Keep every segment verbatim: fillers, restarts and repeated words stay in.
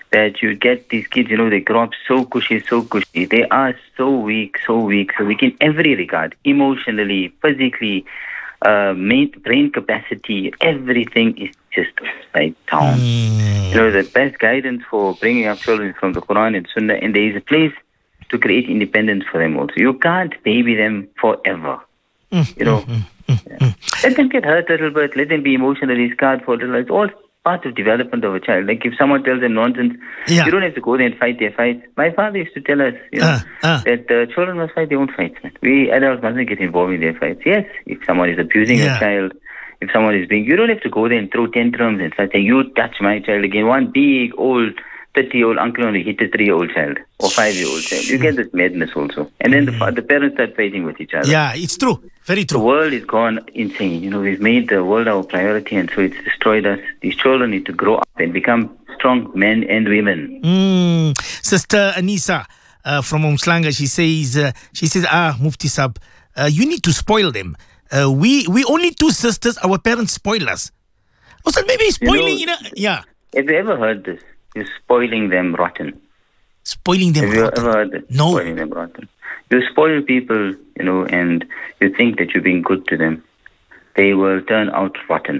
that you get these kids, you know, they grow up so cushy, so cushy. They are so weak, so weak, so weak in every regard, emotionally, physically, uh, brain capacity, everything is just upside down. Mm. You know, the best guidance for bringing up children from the Quran and Sunnah, and there is a place to create independence for them also. You can't baby them forever. Mm, you know, mm, mm, yeah. mm. Let them get hurt a little bit. Let them be emotionally scarred for a little. It's all part of development of a child. Like if someone tells them nonsense, yeah. you don't have to go there and fight their fights. My father used to tell us, you know, uh, uh. that uh, children must fight their own fights. Man. We adults mustn't get involved in their fights. Yes, if someone is abusing yeah. a child, if someone is being, you don't have to go there and throw tantrums and start saying, you touch my child again. One big old thirty-year-old uncle only hit a three-year-old child or five-year-old child. You get this madness also. And then mm. the, the parents start fighting with each other. Yeah, it's true. Very true. The world is gone insane. You know, we've made the world our priority, and so it's destroyed us. These children need to grow up and become strong men and women. Mm. Sister Anisa uh, from Umslanga, she says, uh, she says, ah, Mufti Sab, uh, you need to spoil them. Uh, we we only two sisters, our parents spoil us. I said, maybe spoiling, you know, you know, yeah. Have you ever heard this? You're spoiling them rotten. Spoiling them Have rotten? Have you ever heard it? No. Spoiling them rotten. You spoil people, you know, and you think that you're being good to them. They will turn out rotten.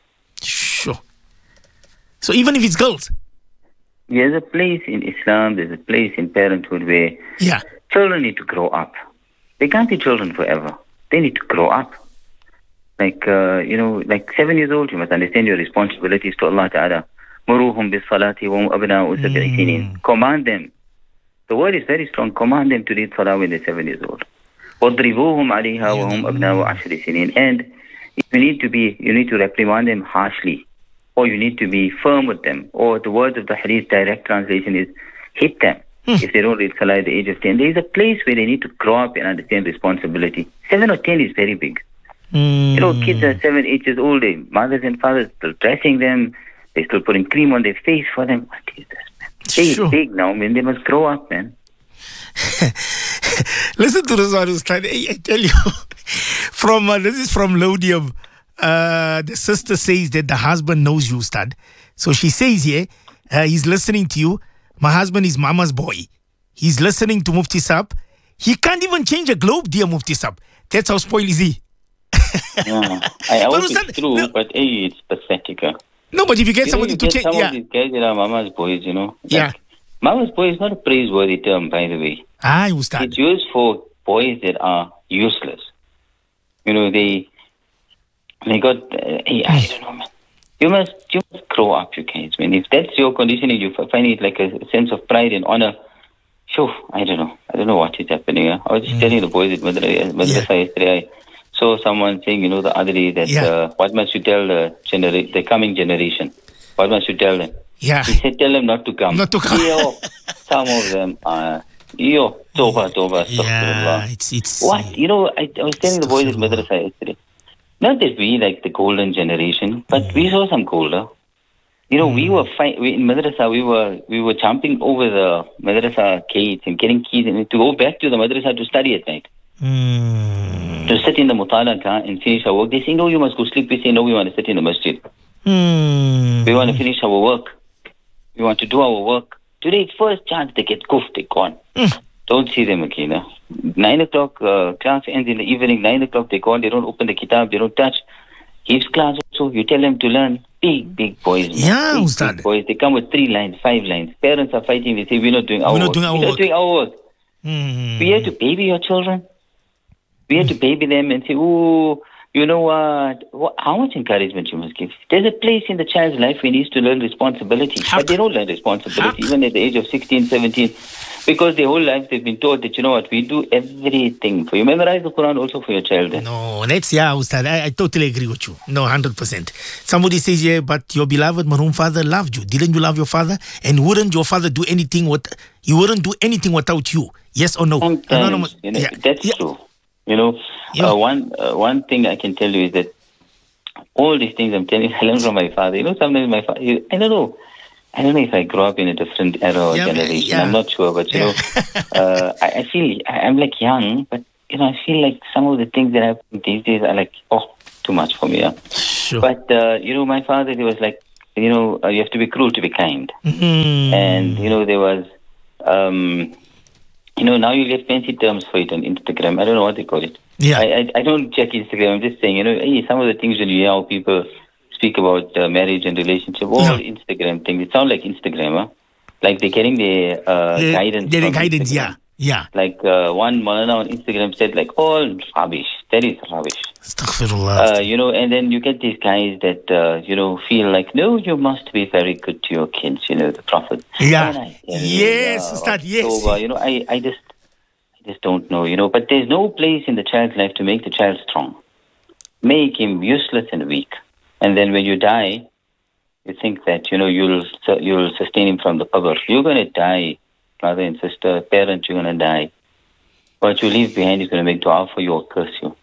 Sure. So even if it's girls? There's a place in Islam, there's a place in parenthood where yeah. children need to grow up. They can't be children forever. They need to grow up. Like, uh, you know, like seven years old, you must understand your responsibilities to Allah Ta'ala. Muruhum bis-salati wa hum abna'u sab'i sinin. Command them. The word is very strong. Command them to read salah when they're seven years old. وَضْرِبُوهُمْ عَلَيْهَا وَهُمْ أَبْنَاءُ عَشْرِ سِنِينَ. And you need to be, you need to reprimand them harshly, or you need to be firm with them. Or the words of the hadith direct translation is hit them hmm. if they don't read salah at the age of ten. There is a place where they need to grow up and understand responsibility. Seven or ten is very big. Mm. You know, kids are seven, eight years old. Their mothers and fathers still dressing them. They're still putting cream on their face for them. What is this, man? They sure. big now, man. They must grow up, man. Listen to this one, Ustad. I tell you, from uh, this is from Lodium. Uh, the sister says that the husband knows you, Ustad. So she says here, uh, he's listening to you. My husband is Mama's boy. He's listening to Mufti Sab. He can't even change a globe, dear Mufti Sab. That's how spoiled is he. yeah. I hope it's true, no, but hey, it's pathetic. Huh? No, but if you get you somebody know, to change, some yeah. of these guys that are Mama's boys, you know. Like, yeah. Mama's boy is not a praiseworthy term, by the way. Ah, you start. It's used for boys that are useless. You know, they they got. Uh, hey, I don't know, man. You must you must grow up, you guys. Man, if that's your conditioning, you find it like a sense of pride and honor. Phew, I don't know. I don't know what is happening. Huh? I was just mm. telling the boys at Madrasa yeah. yesterday. I saw someone saying, you know, the other day that yeah. uh, what must you tell the genera- the coming generation? What must you tell them? Yeah. He said, tell them not to come. Not to come. Yo, some of them are, yo, toba, toba, yeah, it's, it's... What? You know, I, I was telling the boys at Madrasa yesterday, not that we like the golden generation, but mm. we saw some golder. You know, mm. we were fi- we, in Madrasa, we were we were jumping over the Madrasa gates and getting keys and to go back to the Madrasa to study at night. Mm. To sit in the Mutalaka and finish our work. They say, no, you must go sleep. We say, no, we want to sit in the masjid. Mm. We want to finish our work. We want to do our work. Today, first chance they get goofed, they're gone. Mm. Don't see them again. Huh? Nine o'clock, uh, class ends in the evening. Nine o'clock, they're gone. They don't open the kitab. They don't touch. Gives class also. You tell them to learn. Big, big boys. Man. Yeah, big, Ustad. Big boys. They come with three lines, five lines. Parents are fighting. They say, we're not doing our we're not work. Doing our we're work. not doing our work. Mm. We have to baby your children. We have to baby them and say, oh, you know what? what? How much encouragement you must give? There's a place in the child's life where he needs to learn responsibility. Haq. But they don't learn responsibility, Haq. even at the age of sixteen, seventeen. Because their whole life they've been taught that, you know what, we do everything for you. Memorize the Quran also for your child. Then. No, that's, yeah, Ustad. I, I totally agree with you. No, one hundred percent. Somebody says, yeah, but your beloved marhum father loved you. Didn't you love your father? And wouldn't your father do anything, with, he wouldn't do anything without you? Yes or no? Sometimes, Anonymous. You know, yeah. That's yeah. true. You know, yeah. uh, one uh, one thing I can tell you is that all these things I'm telling you, I learned from my father. You know, sometimes my father, I don't know, I don't know if I grew up in a different era or yeah, generation. Yeah. I'm not sure, but you yeah. know, uh, I, I feel I, I'm like young, but you know, I feel like some of the things that happen these days are like, oh, too much for me. Yeah? Sure. But uh, you know, my father, he was like, you know, uh, you have to be cruel to be kind. Mm. And, you know, there was, um, you know, now you get fancy terms for it on Instagram. I don't know what they call it. Yeah. I, I, I don't check Instagram. I'm just saying, you know, hey, some of the things that you hear how people speak about uh, marriage and relationship, all Yeah. Instagram things. It sounds like Instagram, huh? Like they're getting their uh, The- guidance the from guidance, Instagram. yeah. Yeah. Like uh, one Malana on Instagram said, like, all rubbish. That is rubbish. Astaghfirullah. Uh, you know, and then you get these guys that, uh, you know, feel like, no, you must be very good to your kids, you know, the Prophet. Yeah. And I tell you, Yes, uh, Ustad, yes. October, you know, I, I just I just don't know, you know, but there's no place in the child's life to make the child strong. Make him useless and weak. And then when you die, you think that, you know, you'll you'll sustain him from the qabr. You're going to die, brother and sister, parent, you're going to die. What you leave behind is going to make dua for you or curse you.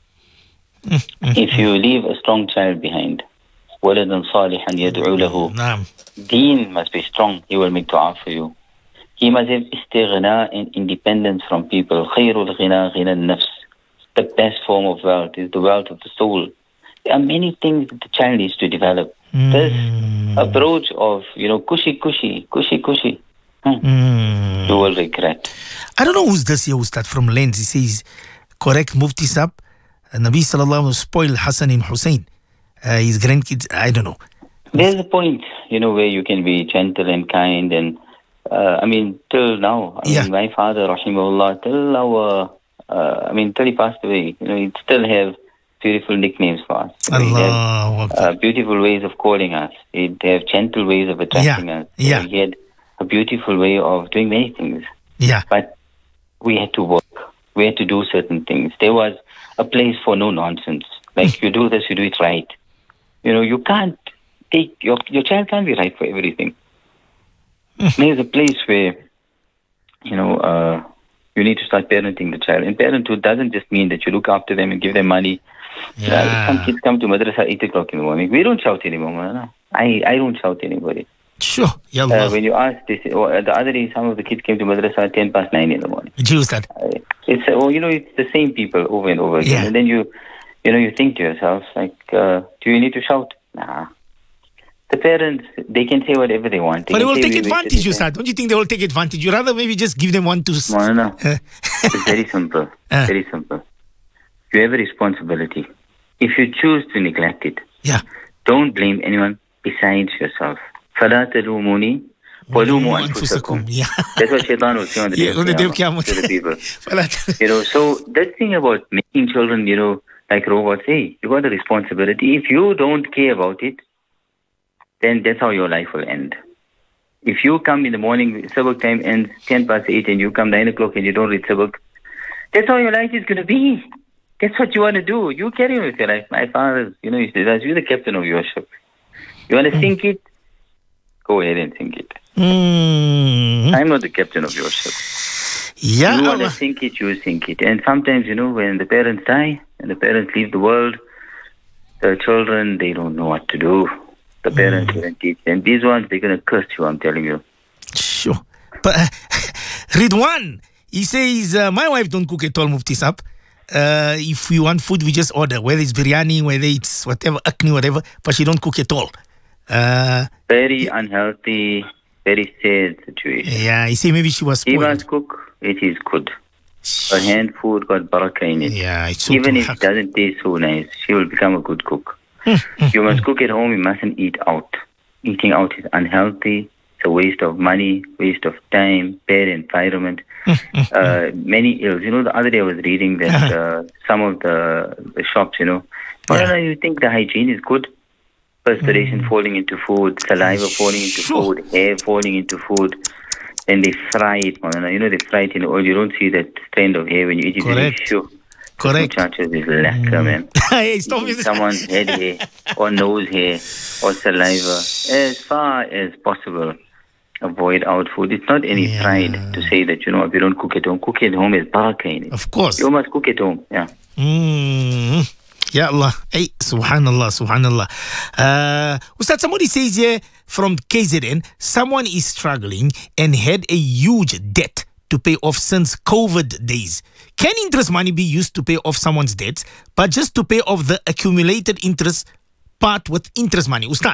If you leave a strong child behind, وَلَدًا صَالِحًا يَدْعُو لَهُ, Naam. Deen must be strong. He will make dua for you. He must have istighna and independence from people. خَيْرُ الْغِنَى غِنَى النَّفْس. The best form of wealth is the wealth of the soul. There are many things that the child needs to develop. This approach of, you know, cushy, cushy, cushy, cushy, hmm, Mm. you will regret. I don't know who's this here, Ustad, from Lens. He says, correct Mufti Sab. Nabi Sallallahu Alaihi Wasallam spoiled Hassan and Hussein. Uh, his grandkids, I don't know. There's a point, you know, where you can be gentle and kind. And, uh, I mean, till now, I Yeah. mean, my father, rahimahullah, till our, uh, I mean, till he passed away, you know, he'd still have beautiful nicknames for us. You know, he'd have, Allah. uh, beautiful ways of calling us. He'd have gentle ways of addressing Yeah, us. You know, yeah. he had a beautiful way of doing many things. Yeah. But we had to work. We had to do certain things. There was a place for no nonsense. Like, you do this, you do it right. You know, you can't take, your your child can't be right for everything. There's a place where, you know, uh, you need to start parenting the child. And parenthood doesn't just mean that you look after them and give them money. Yeah. Uh, some kids come to madrasa at eight o'clock in the morning. We don't shout anymore, man. I, I don't shout anybody. Sure. Ya Uh, Allah. when you ask this, or the other day, some of the kids came to madrasa at ten past nine in the morning. Ji, Ustad. Uh, It's, uh, oh, you know, it's the same people over and over again. Yeah. And then you, you know, you think to yourself, like, uh, do you need to shout? Nah. The parents, they can say whatever they want. But they can will say, take "We advantage, wasted Ustad. Don't you think they will take advantage? You rather maybe just give them one to... No, no, no. Uh, It's very simple. Uh. Very simple. You have a responsibility. If you choose to neglect it, yeah. don't blame anyone besides yourself. فَلَا تَلُومُونِي وَلُومُوا أَنفُسَكُم. Yeah. That's what Shaitan will say on the day Yeah, of on the day of Qiyamah Qiyamah. to the people. Well, You know, so that thing about making children, you know, like robots, hey, you got a responsibility. If you don't care about it, then that's how your life will end. If you come in the morning, sabak time ends ten past eight, and you come nine o'clock and you don't read sabak, that's how your life is going to be. That's what you want to do. You carry on with your life. My father, you know, he says, you're the captain of your ship. You want to sink it? Go ahead and sink it. mm, I'm not the captain of your ship. yeah. You want to Allah. sink it, you sink it. And sometimes, you know, when the parents die and the parents leave the world, the children, they don't know what to do. The parents didn't teach them. These ones, they're going to curse you, I'm telling you. Sure. But uh, Ridwan, he says, uh, my wife don't cook at all, Mufti Sab. Uh, if we want food, we just order, whether it's biryani, whether it's whatever, akni, whatever, but she don't cook at all. Uh, Very unhealthy, very sad situation. yeah, he say maybe she was She spoiled. must cook, it is good. Her hand food got barakah in it. Yeah, it's so Even true. if it doesn't taste so nice, she will become a good cook. You must cook at home, you mustn't eat out. Eating out is unhealthy. It's a waste of money, waste of time, bad environment, uh, many ills. You know, the other day I was reading that uh, some of the, the shops, you know, Yeah. well, you think the hygiene is good? Perspiration falling into food, saliva falling into Sure. food, hair falling into food. Then they fry it. You know, they fry it in oil. You don't see that strand of hair when you eat it. Correct. Sure. Correct. Muchachos is lacquer, man. Hey, stop Eating it. someone's head hair or nose hair or saliva. As far as possible, avoid out food. It's not any Yeah. pride to say that, you know, if you don't cook at home, cook at home is barakah in it. Of course. You must cook at home, yeah. Mm. Ya Allah. Hey, subhanallah, subhanallah. Uh, Ustad, somebody says here from K Z N, someone is struggling and had a huge debt to pay off since COVID days. Can interest money be used to pay off someone's debts, but just to pay off the accumulated interest part with interest money? Ustad?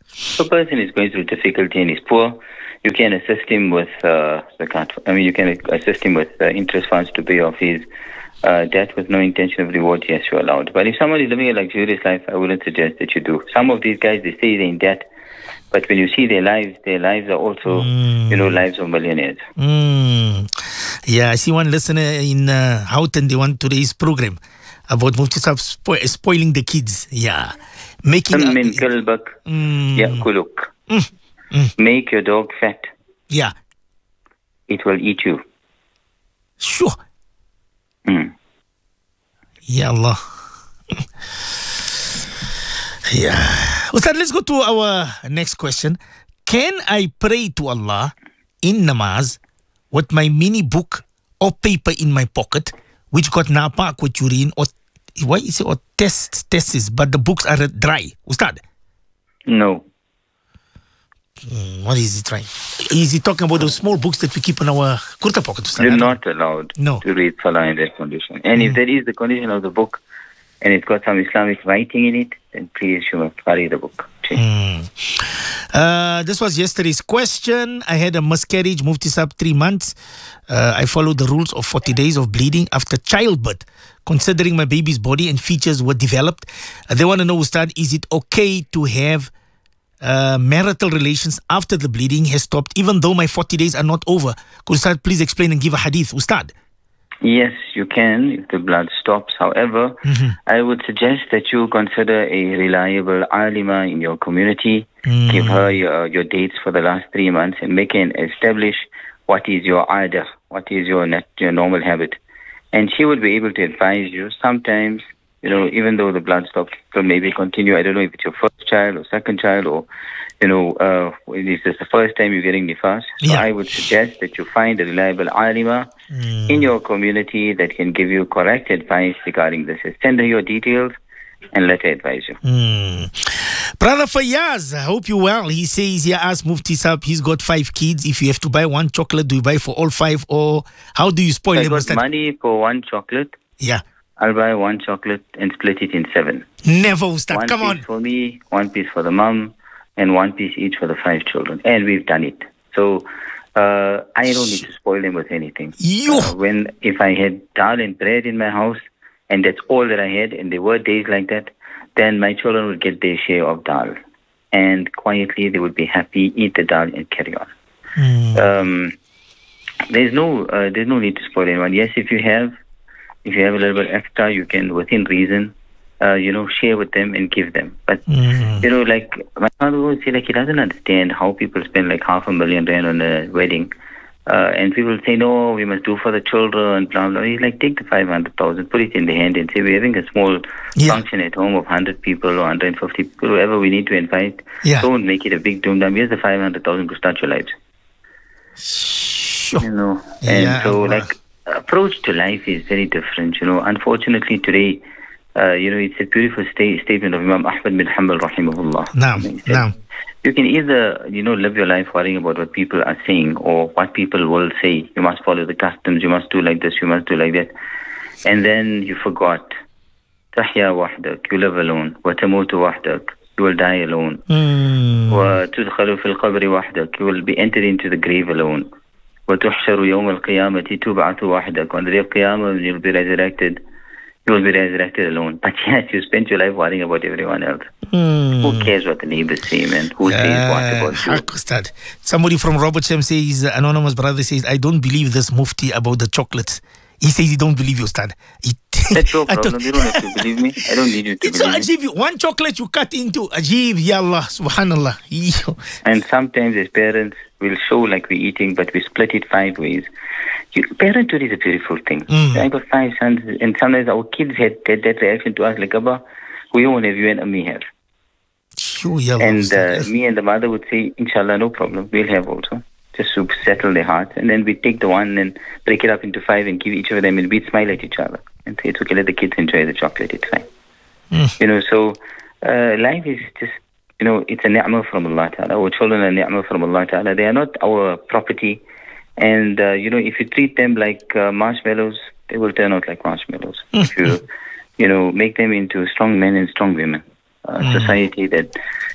If a person is going through difficulty and is poor, you can assist him with uh, zakat. I mean, you can assist him with uh, interest funds to pay off his uh, debt with no intention of reward. Yes, you're allowed. But if someone is living a luxurious life, I wouldn't suggest that you do. Some of these guys, they say they're in debt, but when you see their lives, their lives are also, mm. you know, lives of millionaires. Mm. Yeah, I see one listener in uh, Houghton, they want today's program about Mufti Saab spo- spoiling the kids. Yeah. Making min kalbak ya'kuluk. Make your dog fat. Yeah. It will eat you. Sure. Mm. Ya Allah. Yeah. Ustad, let's go to our next question. Can I pray to Allah in namaz with my mini book or paper in my pocket, which got napak with urine or why is it or test tests, but the books are dry? Ustad? No. Mm, what is it right? Is he talking about those small books that we keep in our kurta pocket? Ustad? You're not allowed no. to read Salah in that condition. And mm. if there is the condition of the book and it's got some Islamic writing in it, then please you must carry the book. Mm. Uh, this was yesterday's question. I had a miscarriage, Mufti Saab, three months. Uh, I followed the rules of forty days of bleeding after childbirth, considering my baby's body and features were developed. Uh, they want to know, Ustad, is it okay to have uh, marital relations after the bleeding has stopped, even though my forty days are not over? Could Ustad please explain and give a hadith, Ustad? Yes, you can if the blood stops. However, mm-hmm. I would suggest that you consider a reliable alima in your community. Mm. Give her your, your dates for the last three months and make an establish what is your adah, what is your net, your normal habit. And she would be able to advise you. Sometimes, you know, even though the blood stops, so maybe continue. I don't know if it's your first child or second child or, you know, uh, if it's the first time you're getting nifas. So yeah. I would suggest that you find a reliable alima mm. in your community that can give you correct advice regarding this. Send her your details and let her advise you. Mm. Brother Fayaz, I hope you're well. He says, he asked Mufti Saab, he's got five kids. If you have to buy one chocolate, do you buy for all five or how do you spoil them? I got money for one chocolate. Yeah. I'll buy one chocolate and split it in seven. Never, Ustad. One Come piece on. for me, one piece for the mom, and one piece each for the five children. And we've done it. So uh, I don't need to spoil them with anything. You. Uh, when if I had dal and bread in my house, and that's all that I had, and there were days like that, then my children would get their share of dal. And quietly they would be happy, eat the dal and carry on. Mm. Um, there's no uh, there's no need to spoil anyone. Yes, if you have if you have a little bit extra, you can, within reason, uh, you know, share with them and give them. But, mm. you know, like, my father would say, like, he doesn't understand how people spend, like, half a million rand on a wedding. Uh, and people say, no, we must do for the children, blah, blah. He's like, take the five hundred thousand, put it in the hand and say, we're having a small yeah. function at home of one hundred people or one hundred fifty people, whoever we need to invite. Yeah. Don't make it a big doom-dum. Here's the five hundred thousand to start your lives. Sure. You know, and yeah, so, like, approach to life is very different, you know. Unfortunately, today, uh, you know, it's a beautiful sta- statement of Imam Ahmad bin Hanbal, rahimahullah. Now, now. You can either, you know, live your life worrying about what people are saying or what people will say. You must follow the customs, you must do like this, you must do like that. And then you forgot. Tahya wahdak, you live alone. Wa tamutu wahdak, you will die alone. Wa tudkhalu fil qabri wahdak, you will be entered into the grave alone. وَتُحْشَرُ يَوْمَ الْقِيَامَةِ تُبْعَثُ وَحْدَكَ. On the day of Qiyamah, you'll be resurrected. You will be resurrected alone. But yes, you spent your life worrying about everyone else. Mm. Who cares what the neighbors say, man? Who yeah, says what about you? Ustad. Somebody from Robert Shem says, anonymous brother says, I don't believe this mufti about the chocolates. He says he don't believe you, Ustad. He That's your problem. You don't have to believe me. I don't need you to it's believe so me. Ajib. One chocolate you cut into. Ajib, ya Allah, subhanallah. And sometimes as parents, we'll show like we're eating, but we split it five ways. You, parenthood is a beautiful thing. Mm. I got five sons, and sometimes our kids had, had that reaction to us, like, Abba, we won't have you and me have. Sure, ya Allah, and uh, me and the mother would say, Inshallah, no problem, we'll have also. Just to settle their hearts. And then we take the one and break it up into five and give each of them, and we'd smile at each other and say, it's okay, let the kids enjoy the chocolate, it's fine. Mm. You know, so uh, life is just, you know, it's a ni'mah from Allah Ta'ala. Our children are ni'mah from Allah Ta'ala. They are not our property. And, uh, you know, if you treat them like uh, marshmallows, they will turn out like marshmallows. If you, you know, make them into strong men and strong women. Uh, mm. Society that,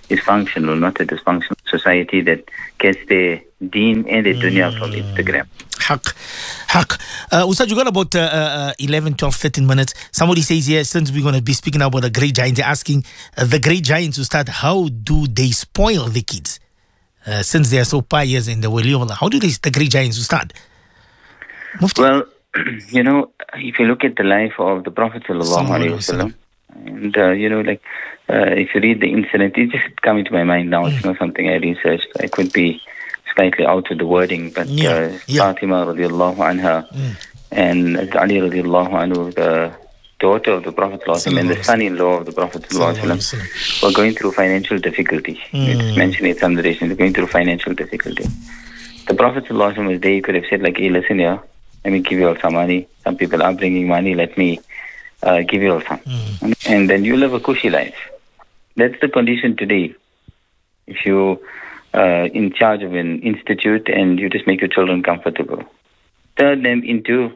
is functional, not a dysfunctional society that gets their deen and their dunya from Instagram. Haq. Haq. Uh, Ustad, you got about uh, uh, eleven, twelve, thirteen minutes. Somebody says here, since we're going to be speaking about the great giants, they're asking uh, the great giants, Ustad, how do they spoil the kids? Uh, since they are so pious in the wali of Allah, how do they, the great giants, Ustad? Mufti? Well, you know, if you look at the life of the Prophet sallallahu alaihi wasallam, and uh, you know, like uh, if you read the incident, it just coming to my mind now. It's not something I researched. I could be slightly out of the wording, but Yeah, uh, yeah. Fatima radiallahu anha and Ali radiallahu anhu, the daughter of the Prophet sallallahu alaihi wasallam and the son-in-law of the Prophet sallallahu alaihi wasallam, were going through financial difficulty. It's mentioned in some narration, they're going through financial difficulty. The Prophet sallallahu alaihi wasallam was there. He could have said like, hey, listen here, let me give you all some money. Some people are bringing money, let me uh, give you all some. And then you live a cushy life. That's the condition today. If you uh, in charge of an institute and you just make your children comfortable, turn them into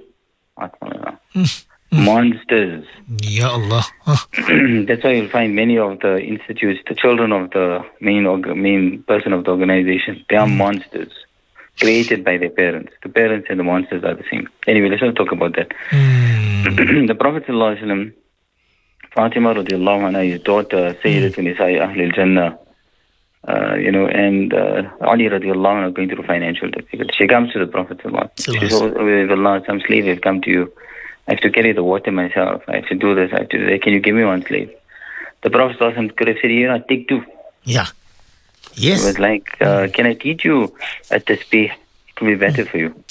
monsters. Ya Allah. Huh. That's why you'll find many of the institutes, the children of the main org- main person of the organization, they are monsters created by their parents. The parents and the monsters are the same. Anyway, let's not talk about that. The Prophet sallallahu alaihi wasallam, Fatima radiallahu anha, his daughter, Sayyidatun Nisa'i Ahlil Jannah, uh, you know, and uh, Ali radiallahu anha going through financial difficulty. She comes to the Prophet sallallahu alaihi wasallam. She says, oh, with Allah, some slave has come to you. I have to carry the water myself. I have to do this. I have to do that. Can you give me one slave? The Prophet sallallahu alaihi wasallam could have said, you know, take two. Yeah. Yes. It was like, uh, can I teach you a tasbih? It will be better for you.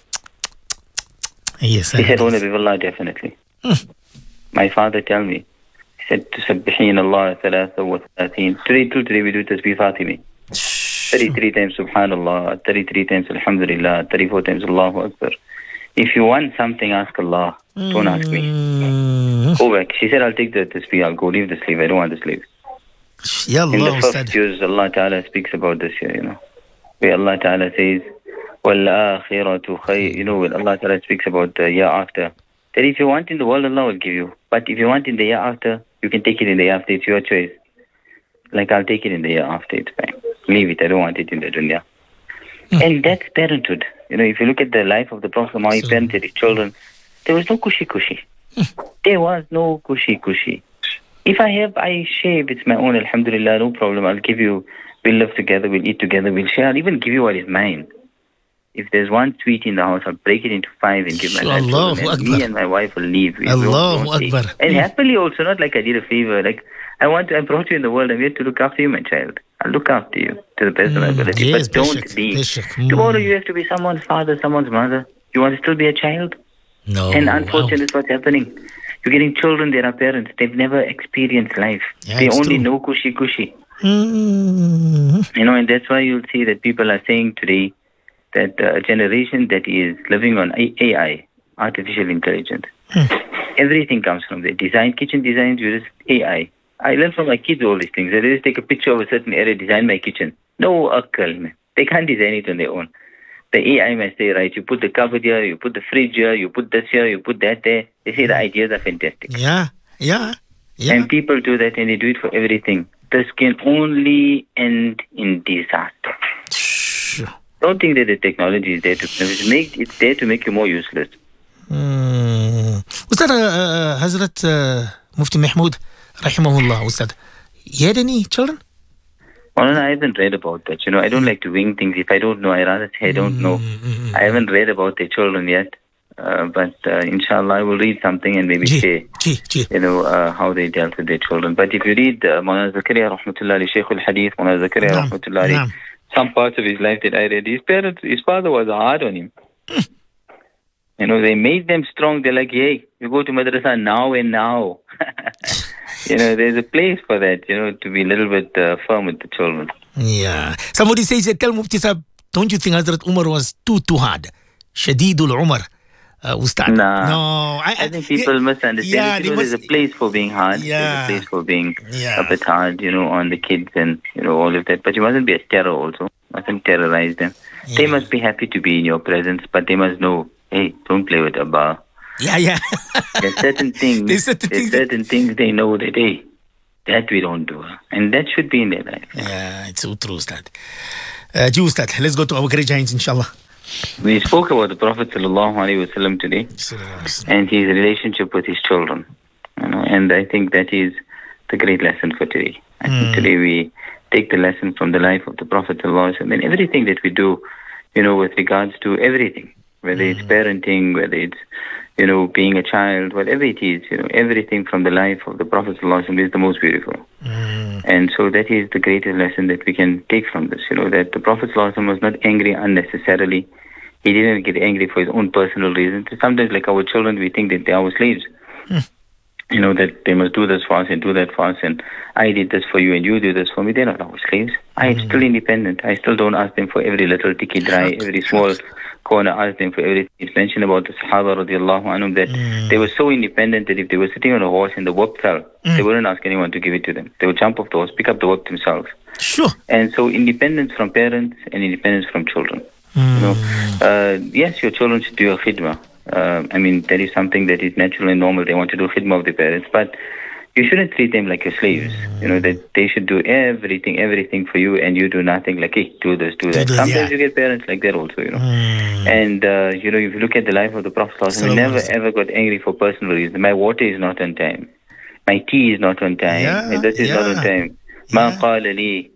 Yes. He said, oh, Nabi Allah, definitely. My father tell me. He said, Tusabbihin Allah thalatha wa thalathin. Today, till today, we do tasbih Fatimi. thirty-three times Subhanallah, thirty-three times Alhamdulillah, thirty-four times Allahu Akbar. If you want something, ask Allah. Don't ask me. Go back. She said, I'll take the tasbih. I'll go leave the slave. I don't want the slave. Ya In the Allah, first Ustad. juz, Allah Ta'ala speaks about this here, you know. Where Allah Ta'ala says, وَالْآخِرَةُ خَيْرٌ. You know, when Allah Ta'ala speaks about the year after. That if you want in the world, Allah will give you. But if you want in the year after, you can take it in the year after. It's your choice. Like, I'll take it in the year after. It's fine. Leave it. I don't want it in the dunya. And that's parenthood. You know, if you look at the life of the Prophet, how he parented his children, there was no cushy-cushy. There was no cushy-cushy. If I have, I share. If it's my own, alhamdulillah, no problem. I'll give you, we'll live together, we'll eat together, we'll share. I'll even give you what is mine. If there's one sweet in the house, I'll break it into five and give my Allahu children. And Akbar. me and my wife will leave. We Allahu won't take. Akbar. And happily also, not like I did a favor. Like, I want to, I brought you in the world. I'm here to look after you, my child. I'll look after you to the best of my ability. yes, but don't bishak, be. bishak. Mm. Tomorrow you have to be someone's father, someone's mother. You want to still be a child? No. And wow. unfortunately, that's what's happening. You're getting children, they are parents. They've never experienced life. Yeah, they it's only true. know cushy cushy. Mm. You know, and that's why you'll see that people are saying today that uh, a generation that is living on A I, artificial intelligence, everything comes from there. Design, kitchen designs, you just A I. I learn from my kids all these things. They just take a picture of a certain area, design my kitchen. No akal, man. They can't design it on their own. The A I must say, right, you put the cupboard here, you put the fridge here, you put this here, you put that there. They say the ideas are fantastic. Yeah, yeah, yeah. And people do that and they do it for everything. This can only end in disaster. Sure. Don't think that the technology is there to make it's there to make you more useless. Mm. Ustad, uh, uh, Hazrat uh, Mufti Mahmood, rahimahullah, Ustad, you had any children? Well, no, I haven't read about that. You know, I don't like to wing things. If I don't know, I rather say I don't know. Mm-hmm. I haven't read about their children yet. Uh, but uh, inshallah, I will read something and maybe Ji, say, ji, ji. you know, uh, how they dealt with their children. But if you read uh, Mawlana Zakaria Rahmatullah Ali, Shaykh al-Hadith, Mawlana Zakaria Naam, Rahmatullah Ali, naam. some parts of his life that I read, his parents, his father was hard on him. You know, they made them strong. They're like, hey, you go to madrasa now and now. You know, there's a place for that, you know, to be a little bit uh, firm with the children. Yeah. Somebody says, tell Mufti Sahib, don't you think Hazrat Umar was too, too hard? Shadidul Umar. Uh, Ustad. Nah. No. I, I think people yeah, misunderstand. yeah, you they know, must- there's a place for being hard. Yeah. There's a place for being Yeah. a bit hard, you know, on the kids and, you know, all of that. But you mustn't be a terror also. You mustn't terrorize them. They Yeah. must be happy to be in your presence, but they must know, hey, don't play with Abba. Yeah, yeah. There's certain things, There's certain there's things that- certain things they know that, hey, That we don't do. And that should be in their life. Yeah, it's so true, Ustad. Uh, Ji, Ustad, let's go to our great giants, inshallah. We spoke about the Prophet sallallahu alaihi wasallam today and his relationship with his children. You know, and I think that is the great lesson for today. I mm. think today we take the lesson from the life of the Prophet sallallahu alaihi wasallam and everything that we do, you know, with regards to everything, whether mm. it's parenting, whether it's, you know, being a child, whatever it is, you know, everything from the life of the Prophet sallallahu alaihi wasallam is the most beautiful. Mm. And so that is the greatest lesson that we can take from this, you know, that the Prophet sallallahu alaihi wasallam was not angry unnecessarily. He didn't get angry for his own personal reasons. Sometimes, like our children, we think that they are our slaves. Mm. You know, that they must do this for us and do that for us, and I did this for you and you do this for me. They're not our slaves. I am mm. still independent. I still don't ask them for every little ticky dry, every small corner, ask them for everything. It's mentioned about the Sahaba radiallahu anhum that mm. they were so independent that if they were sitting on a horse and the whip fell, mm. they wouldn't ask anyone to give it to them. They would jump off the horse, pick up the whip themselves. Sure. And so independence from parents and independence from children. Mm. You know, uh, yes, your children should do a khidmah. Uh, I mean, that is something that is natural and normal. They want to do khidmah of their parents, but you shouldn't treat them like your slaves. Mm. You know, that they should do everything, everything for you, and you do nothing. Like, hey, do this, do that. Do this, Sometimes yeah. you get parents like that also, you know. Mm. And, uh, you know, if you look at the life of the Prophet, he never ever got angry for personal reasons. My water is not on time. My tea is not on time. Yeah, My this is yeah. not on time. ما قال لي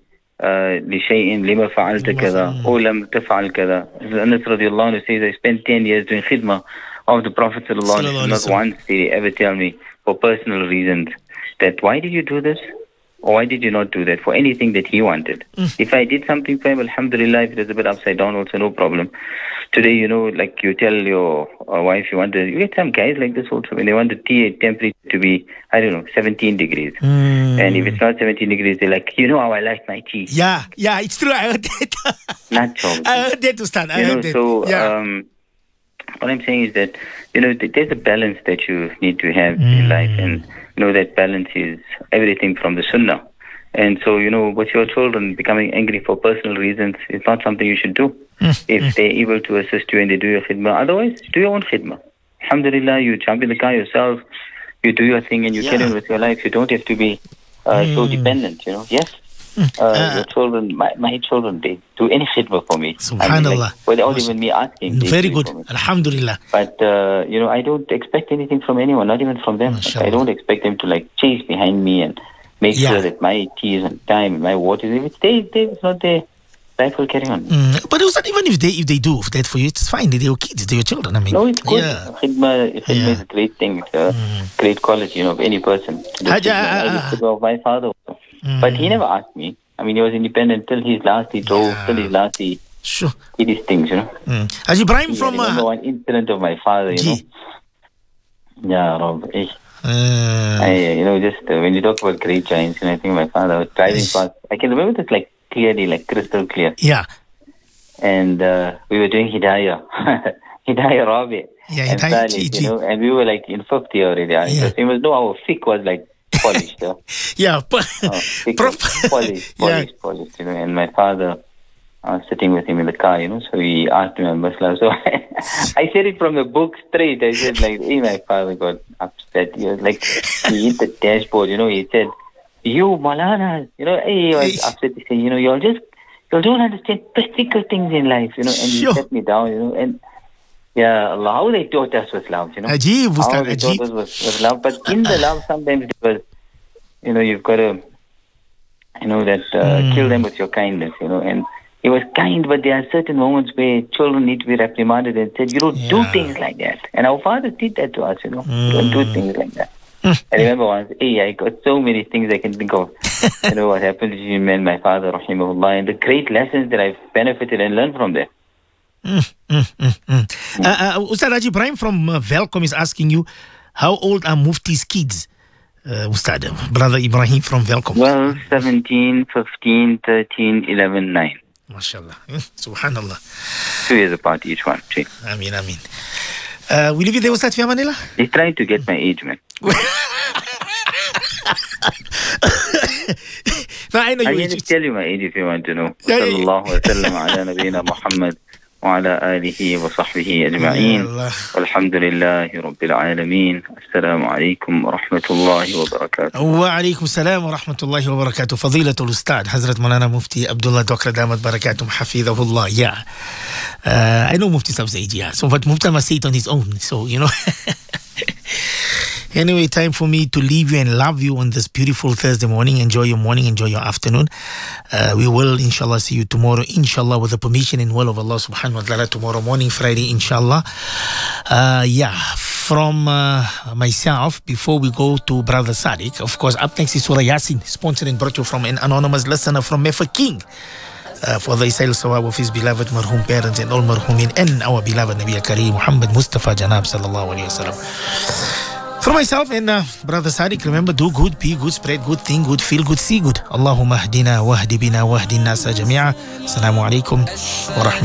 لشيء لما فعلت كذا أو لم تفعل كذا. Anas radiallahu anhu says, I spent ten years doing khidmah of the Prophet sallallahu alaihi wasallam. Not once did he ever tell me for personal reasons that why did you do this or why did you not do that for anything that he wanted. Mm. If I did something for him, alhamdulillah, if it was a bit upside down also, no problem. Today, you know, like you tell your uh, wife you want to, you get some guys like this also when they want the tea temperature to be, I don't know, seventeen degrees. Mm. And if it's not seventeen degrees, they're like, you know how I like my tea. Yeah, yeah, it's true. I heard that. Not so. I heard that to stand. I you heard know, that. So, yeah. um, what I'm saying is that, you know, there's a balance that you need to have mm. in life. And, you know, that balance is everything from the sunnah. And so, you know, with your children becoming angry for personal reasons is not something you should do. Mm. If mm. they're able to assist you and they do your khidmah, otherwise, do your own khidmah. Alhamdulillah, you jump in the car yourself, you do your thing and you yeah. carry on with your life. You don't have to be uh, mm. so dependent, you know. Yes. Uh, uh, your children, my, my children, they do any khidmah for me. Subhanallah. I mean, like, without even me asking. Very good. Alhamdulillah. But, uh, you know, I don't expect anything from anyone, not even from them. Like, I don't expect them to, like, chase behind me and make yeah. sure that my tea is on time, my water is, if it's there, it's not there, life will carry on. Mm. But it was not even if they if they do that for you, it's fine. They're your kids, they're your children. I mean, no, it's good. Yeah. Khidmah, khidmah yeah. is a great thing. It's a mm. great quality, you know, of any person. Haja, I did of my father also. Mm. But he never asked me. I mean, he was independent till his last. He drove yeah. till his last. He sure. did his things, you know. Mm. Haji Ibrahim from. I remember uh, one incident of my father, you Gee. know. Yeah, Rob. Eh. Uh, I, you know, just uh, when you talk about great giants, and I think my father was driving past. I can remember this like clearly, like crystal clear. Yeah. And uh, we were doing Hidayah, Hidayah Rabi, yeah, and Hidayah, Salih, you know, and we were like in fifth year already. Yeah. So you must know our fiqh was like polished. Huh? yeah, but oh, Prof- polished, polished, yeah. polished, you know. And my father, I was sitting with him in the car, you know, so he asked me, Muslim. So I, I said it from the book straight. I said, like, hey, my father got upset. He was like, he hit the dashboard, you know, he said, you, Malana, you know, he was upset. He said, you know, you'll just, you don't understand practical things in life, you know, and sure. he set me down, you know, and yeah, Allah, how they taught us was love, you know. Ajib, how they taught us was, was love. But in the love, sometimes it was, you know, you've got to, you know, that uh, mm. kill them with your kindness, you know, and he was kind, but there are certain moments where children need to be reprimanded and said, you don't yeah. do things like that. And our father did that to us, you know. Mm. You don't do things like that. Mm. I remember once, hey, I got so many things I can think of. You know, what happened to him and my father, rahimahullah, and the great lessons that I've benefited and learned from there. Mm, mm, mm, mm. Uh, uh, Ustad Haji Ibrahim from uh, Velcom is asking you, how old are Mufti's kids? Uh, Ustad, brother Ibrahim from Velcom. Well, seventeen, fifteen, thirteen, eleven, nine. MashaAllah. Subhanallah. Two years apart each one. Three. Ameen, ameen. Uh, will you be there, Ustad, fi amanillah? He's trying to get my age, man. No, I know I you can just tell you my age if you want to know. Yeah, Sallallahu wa sallam ala nabina Muhammad وعلى آله وصحبه أجمعين والحمد لله رب العالمين. السلام عليكم ورحمة الله وبركاته. وعليكم السلام ورحمة الله وبركاته. فضيلة الأستاذ Hazrat Maulana Mufti Abdullah Dr. Damat Barakatum Hafidhahullah. Yeah. Uh, I know Mufti Sahib's age, yeah. So, but Mufti must say it on his own. So, you know. Anyway, time for me to leave you and love you on this beautiful Thursday morning. Enjoy your morning, enjoy your afternoon. Uh, we will, inshallah, see you tomorrow, inshallah, with the permission and will of Allah subhanahu wa ta'ala, tomorrow morning, Friday, inshallah. Uh, yeah, from uh, myself, before we go to Brother Sadiq, of course, up next is Surah Yasin, sponsored and brought to you from an anonymous listener from Mefa King. Uh, for the Isail Sawab of his beloved marhum parents and all marhumin and our beloved Nabi Kareem Muhammad Mustafa Janab sallallahu alayhi wa sallam. For myself and uh, Brother Sadiq, remember, do good, be good, spread good, think good, feel good, see good. Allahumma hdina wahdi bina wahdi nasa jami'a. Assalamu alaikum wa rahmatullahi.